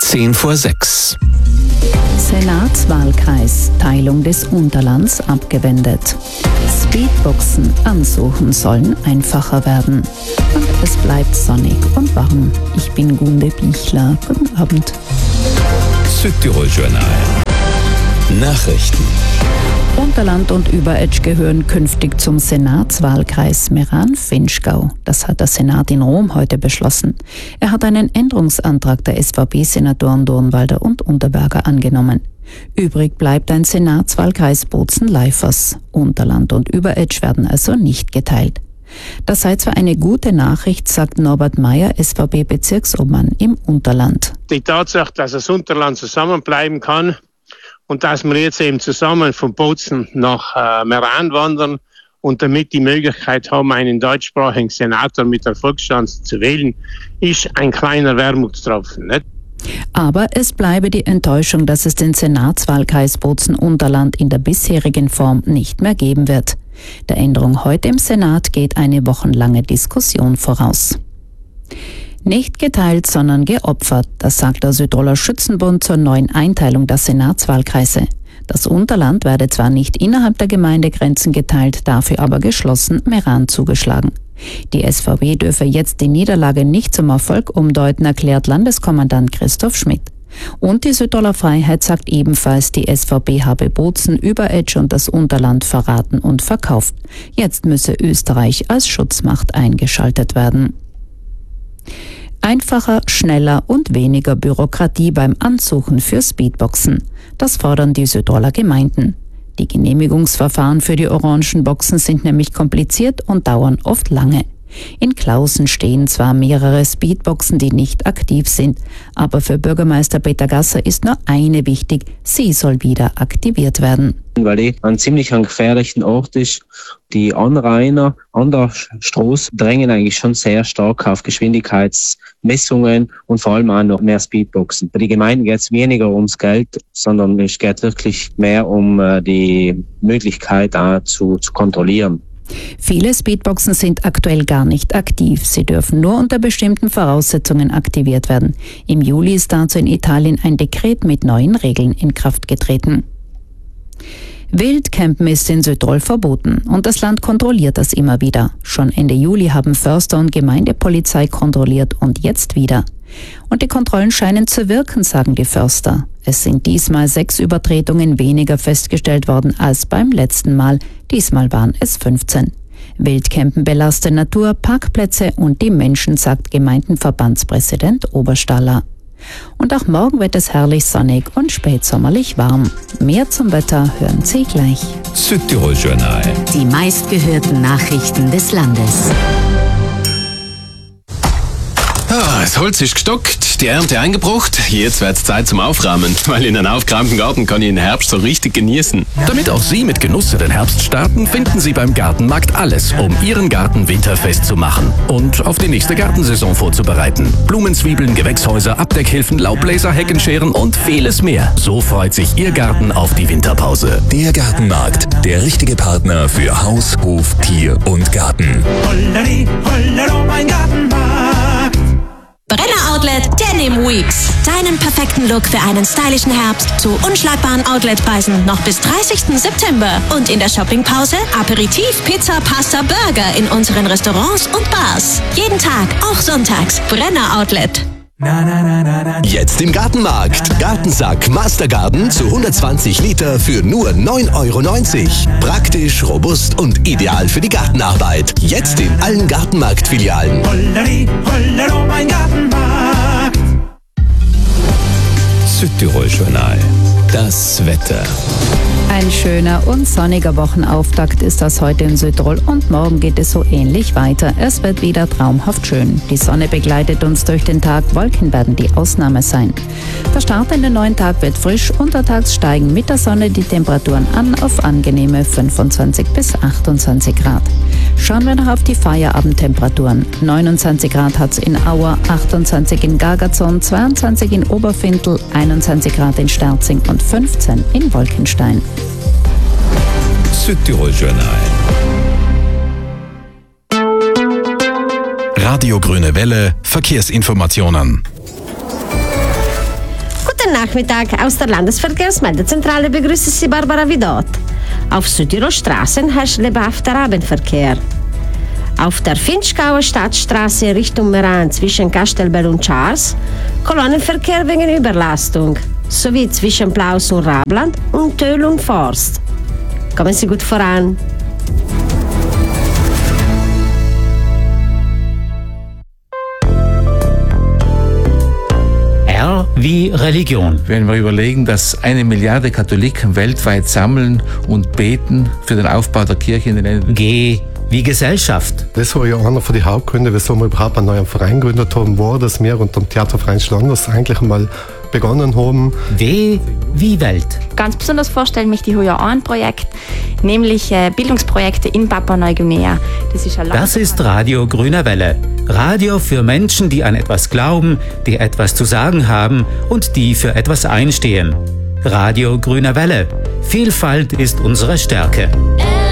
5:10 Senatswahlkreis, Teilung des Unterlands abgewendet. Speedboxen ansuchen sollen einfacher werden. Und es bleibt sonnig und warm. Ich bin Gunde Bichler. Guten Abend. Südtirol-Journal. Nachrichten. Unterland und Überetsch gehören künftig zum Senatswahlkreis Meran-Vinschgau. Das hat der Senat in Rom heute beschlossen. Er hat einen Änderungsantrag der SVP-Senatoren Durnwalder und Unterberger angenommen. Übrig bleibt ein Senatswahlkreis Bozen-Leifers. Unterland und Überetsch werden also nicht geteilt. Das sei zwar eine gute Nachricht, sagt Norbert Meyer, SVP-Bezirksobmann im Unterland. Die Tatsache, dass das Unterland zusammenbleiben kann, und dass wir jetzt eben zusammen von Bozen nach Meran wandern und damit die Möglichkeit haben, einen deutschsprachigen Senator mit Erfolgschance zu wählen, ist ein kleiner Wermutstropfen, nicht? Aber es bleibe die Enttäuschung, dass es den Senatswahlkreis Bozen-Unterland in der bisherigen Form nicht mehr geben wird. Der Änderung heute im Senat geht eine wochenlange Diskussion voraus. Nicht geteilt, sondern geopfert, das sagt der Südtiroler Schützenbund zur neuen Einteilung der Senatswahlkreise. Das Unterland werde zwar nicht innerhalb der Gemeindegrenzen geteilt, dafür aber geschlossen Meran zugeschlagen. Die SVP dürfe jetzt die Niederlage nicht zum Erfolg umdeuten, erklärt Landeskommandant Christoph Schmidt. Und die Südtiroler Freiheit sagt ebenfalls, die SVP habe Bozen, Überetsch und das Unterland verraten und verkauft. Jetzt müsse Österreich als Schutzmacht eingeschaltet werden. Einfacher, schneller und weniger Bürokratie beim Ansuchen für Speedboxen. Das fordern die Südtiroler Gemeinden. Die Genehmigungsverfahren für die orangen Boxen sind nämlich kompliziert und dauern oft lange. In Klausen stehen zwar mehrere Speedboxen, die nicht aktiv sind, aber für Bürgermeister Peter Gasser ist nur eine wichtig, sie soll wieder aktiviert werden. Weil die an ziemlich gefährlichen Ort ist. Die Anrainer an der Straße drängen eigentlich schon sehr stark auf Geschwindigkeitsmessungen und vor allem auch noch mehr Speedboxen. Bei den Gemeinden geht es weniger ums Geld, sondern es geht wirklich mehr um die Möglichkeit auch zu kontrollieren. Viele Speedboxen sind aktuell gar nicht aktiv. Sie dürfen nur unter bestimmten Voraussetzungen aktiviert werden. Im Juli ist dazu in Italien ein Dekret mit neuen Regeln in Kraft getreten. Wildcampen ist in Südtirol verboten und das Land kontrolliert das immer wieder. Schon Ende Juli haben Förster und Gemeindepolizei kontrolliert und jetzt wieder. Und die Kontrollen scheinen zu wirken, sagen die Förster. Es sind diesmal 6 Übertretungen weniger festgestellt worden als beim letzten Mal. Diesmal waren es 15. Wildcampen belastet Natur, Parkplätze und die Menschen, sagt Gemeindenverbandspräsident Oberstaller. Und auch morgen wird es herrlich sonnig und spätsommerlich warm. Mehr zum Wetter hören Sie gleich. Südtirol-Journal. Die meistgehörten Nachrichten des Landes. Das Holz ist gestockt, die Ernte eingebracht. Jetzt wird's Zeit zum Aufräumen, weil in einem aufgeräumten Garten kann ich den Herbst so richtig genießen. Damit auch Sie mit Genuss in den Herbst starten, finden Sie beim Gartenmarkt alles, um Ihren Garten winterfest zu machen und auf die nächste Gartensaison vorzubereiten. Blumenzwiebeln, Gewächshäuser, Abdeckhilfen, Laubbläser, Heckenscheren und vieles mehr. So freut sich Ihr Garten auf die Winterpause. Der Gartenmarkt, der richtige Partner für Haus, Hof, Tier und Garten. Holleri, hollero, mein Gartenmarkt. Brenner Outlet Denim Weeks. Deinen perfekten Look für einen stylischen Herbst zu unschlagbaren Outletpreisen noch bis 30. September. Und in der Shoppingpause Aperitif, Pizza, Pasta, Burger in unseren Restaurants und Bars. Jeden Tag, auch sonntags. Brenner Outlet. Jetzt im Gartenmarkt. Gartensack Mastergarden zu 120 Liter für nur 9,90 €. Praktisch, robust und ideal für die Gartenarbeit. Jetzt in allen Gartenmarkt-Filialen. Holleri, hollero, mein Gartenmarkt. Südtirol-Journal. Das Wetter. Ein schöner und sonniger Wochenauftakt ist das heute in Südtirol und morgen geht es so ähnlich weiter. Es wird wieder traumhaft schön. Die Sonne begleitet uns durch den Tag, Wolken werden die Ausnahme sein. Der Start in den neuen Tag wird frisch, untertags steigen mit der Sonne die Temperaturen an auf angenehme 25 bis 28 Grad. Schauen wir noch auf die Feierabendtemperaturen. 29 Grad hat es in Auer, 28 in Gargazon, 22 in Oberfintel, 21 Grad in Sterzing und 15 in Wolkenstein. Südtirol-Journal. Radio Grüne Welle, Verkehrsinformationen. Guten Nachmittag, aus der Landesverkehrsmeldezentrale begrüßt Sie Barbara Vidot. Auf Südtirolstraßen herrscht lebhafter Abendverkehr. Auf der Finchgauer Stadtstraße Richtung Meran zwischen Kastelbell und Charles Kolonnenverkehr wegen Überlastung, sowie zwischen Plaus und Rabland und Töll und Forst. Kommen Sie gut voran. R wie Religion. Wenn wir überlegen, dass 1 Milliarde Katholiken weltweit sammeln und beten für den Aufbau der Kirche in den Ländern. G wie Gesellschaft. Das war ja einer von den Hauptgründen, wieso wir überhaupt einen neuen Verein gegründet haben, war, dass wir unter dem Theaterverein Schlanders eigentlich einmal begonnen haben. W wie Welt. Ganz besonders vorstellen möchte ich heuer ein Projekt, nämlich Bildungsprojekte in Papua-Neuguinea. Das ist Radio Grüner Welle. Radio für Menschen, die an etwas glauben, die etwas zu sagen haben und die für etwas einstehen. Radio Grüner Welle. Vielfalt ist unsere Stärke.